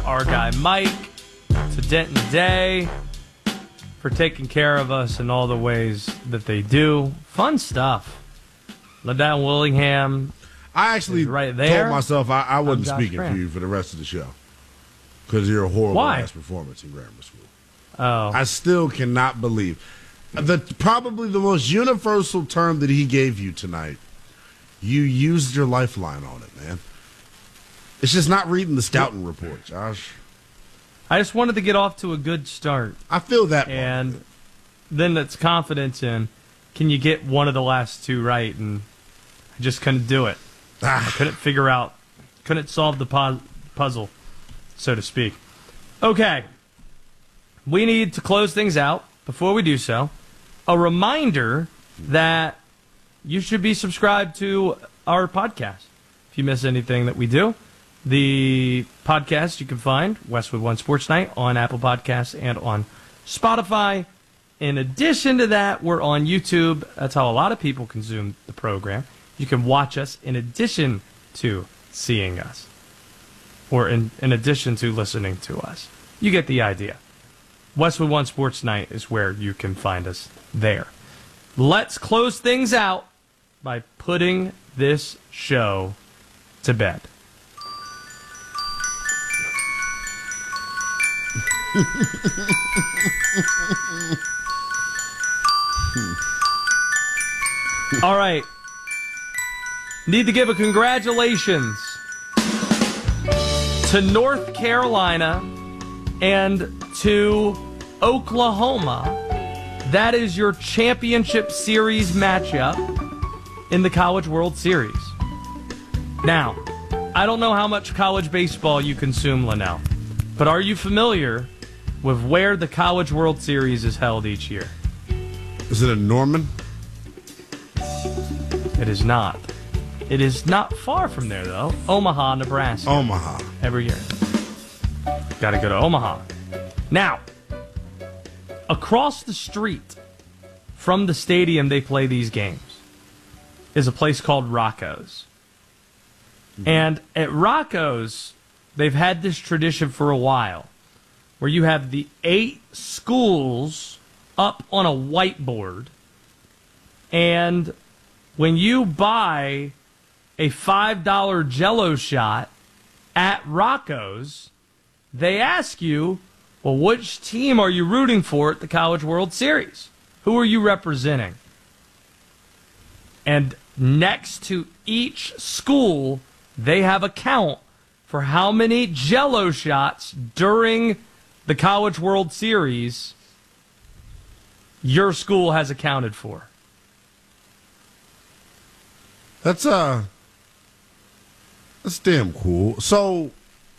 our guy Mike, to Denton Day for taking care of us in all the ways that they do. Fun stuff. LaDon Willingham. I actually right there. told myself I wasn't Josh speaking Grant. for you for the rest of the show because you're a horrible ass performance in grammar school. Oh, I still cannot believe probably the most universal term that he gave you tonight. You used your lifeline on it, man. It's just not reading the scouting report, Josh. I just wanted to get off to a good start. I feel that. And then it's confidence in, can you get one of the last two right? And I just couldn't do it. I couldn't figure out, couldn't solve the puzzle, so to speak. Okay. We need to close things out. Before we do so, a reminder that you should be subscribed to our podcast. If you miss anything that we do, the podcast you can find, Westwood One Sports Night, on Apple Podcasts and on Spotify. In addition to that, we're on YouTube. That's how a lot of people consume the program. You can watch us in addition to seeing us, or in addition to listening to us. You get the idea. Westwood One Sports Night is where you can find us there. Let's close things out by putting this show to bed. All right. Need to give a congratulations to North Carolina and to Oklahoma. That is your championship series matchup in the College World Series. Now, I don't know how much college baseball you consume, Linnell, but are you familiar with where the College World Series is held each year? Is it in Norman? It is not. It is not far from there, though. Omaha, Nebraska. Omaha. Every year. Got to go to Omaha. Now, across the street from the stadium they play these games is a place called Rocco's. And at Rocco's, they've had this tradition for a while where you have the 8 schools up on a whiteboard, and when you buy a $5 Jell-O shot at Rocco's, they ask you, well, which team are you rooting for at the College World Series? Who are you representing? And next to each school, they have a count for how many Jell-O shots during the College World Series your school has accounted for. That's damn cool. So,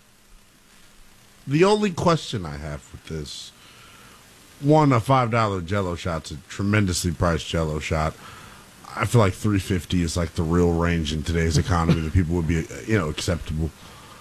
the only question I have with this, one, a $5 Jell-O shot's a tremendously priced Jell-O shot. I feel like $3.50 is like the real range in today's economy that people would be, acceptable.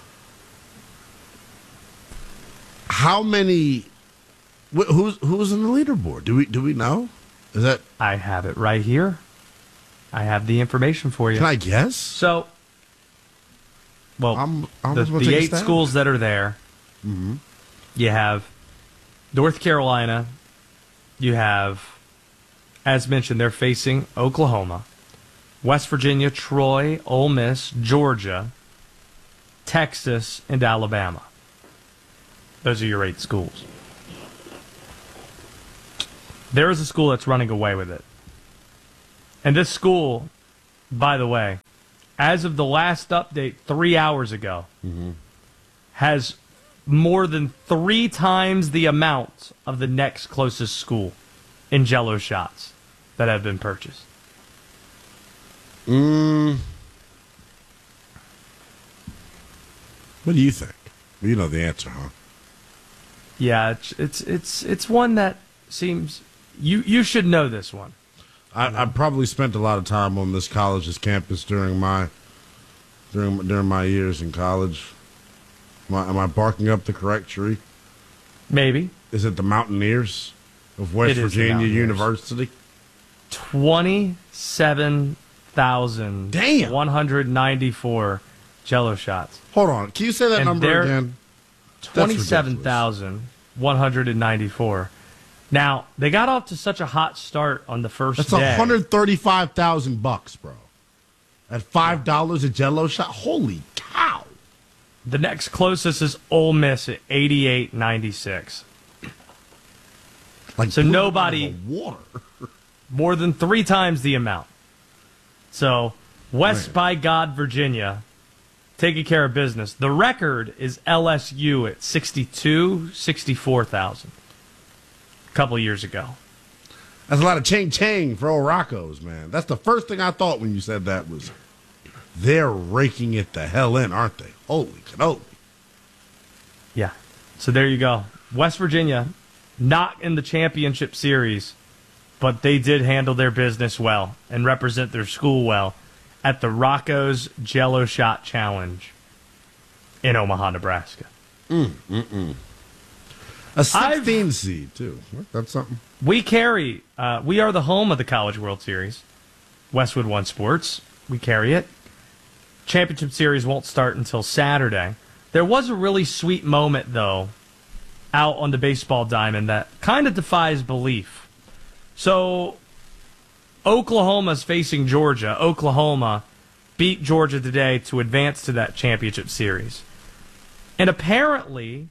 How many? Who's in the leaderboard? Do we know? Is that? I have it right here. I have the information for you. Can I guess? So, well, I'm the 8 schools that are there, you have North Carolina, you have, as mentioned, they're facing Oklahoma, West Virginia, Troy, Ole Miss, Georgia, Texas, and Alabama. Those are your 8 schools. There is a school that's running away with it. And this school, by the way, as of the last update 3 hours ago, has more than 3 times the amount of the next closest school in Jell-O shots that have been purchased. What do you think? You know the answer, huh? Yeah, it's one that seems you should know this one. I probably spent a lot of time on this college's campus during my years in college. Am I barking up the correct tree? Maybe. Is it the Mountaineers of West Virginia University? 27,194 Jell-O shots. Hold on. Can you say that number again? 27,194. Now, they got off to such a hot start on the first That's day. $135,000, bro. At $5 a Jello shot, holy cow! The next closest is Ole Miss at 88.96. Like So nobody water. more than 3 times the amount. So West by God, Virginia, taking care of business. The record is LSU at 64,000 a couple years ago. That's a lot of chang for old Rocco's, man. That's the first thing I thought when you said that was they're raking it the hell in, aren't they? Holy cannoli. Yeah. So there you go. West Virginia, not in the championship series, but they did handle their business well and represent their school well at the Rocco's Jello Shot Challenge in Omaha, Nebraska. A 16 seed, too. That's something. We carry, we are the home of the College World Series. Westwood One Sports. We carry it. Championship Series won't start until Saturday. There was a really sweet moment, though, out on the baseball diamond that kind of defies belief. So, Oklahoma's facing Georgia. Oklahoma beat Georgia today to advance to that championship series. And apparently,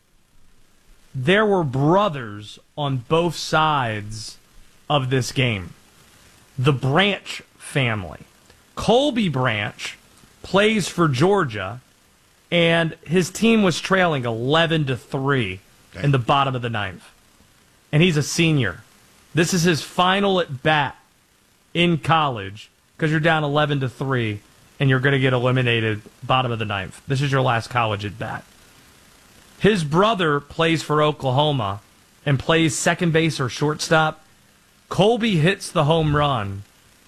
there were brothers on both sides of this game. The Branch family. Colby Branch plays for Georgia, and his team was trailing 11-3 in the bottom of the ninth. And he's a senior. This is his final at bat in college because you're down 11-3 and you're going to get eliminated bottom of the ninth. This is your last college at bat. His brother plays for Oklahoma and plays second base or shortstop. Colby hits the home run,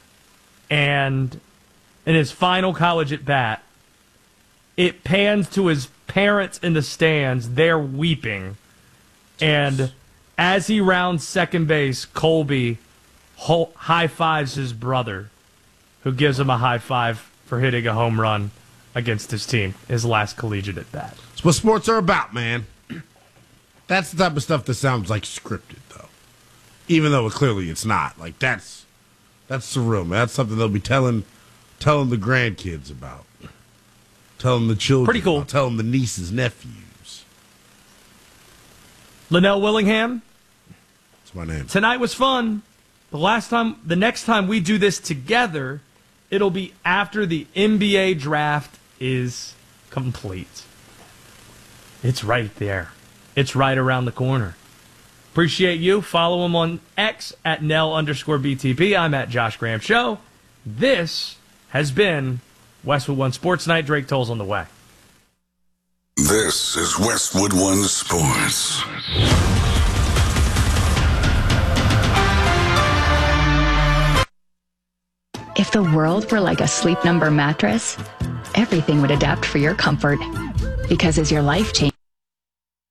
and in his final college at bat, it pans to his parents in the stands. They're weeping. And as he rounds second base, Colby high-fives his brother, who gives him a high five for hitting a home run against his team, his last collegiate at bat. That's what sports are about, man. That's the type of stuff that sounds like scripted, though. Even though clearly it's not. Like, that's surreal, man. That's something they'll be telling the grandkids about. Telling the children. Pretty cool. About, telling the nieces, nephews. Linnell Willingham. That's my name. Tonight was fun. The next time we do this together, it'll be after the NBA draft is complete. It's right there. It's right around the corner. Appreciate you. Follow him on X at Nell_BTP. I'm at Josh Graham Show. This has been Westwood One Sports Night. Drake Toll's on the way. This is Westwood One Sports. If the world were like a Sleep Number mattress, everything would adapt for your comfort. Because as your life changes,